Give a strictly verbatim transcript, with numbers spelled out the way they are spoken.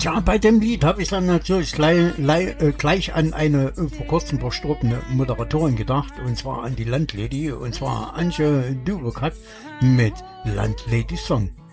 Ja, bei dem Lied habe ich dann natürlich gleich, gleich an eine vor kurzem verstorbene Moderatorin gedacht, und zwar an die Landlady, und zwar Antje Dubekrat mit Landlady Song.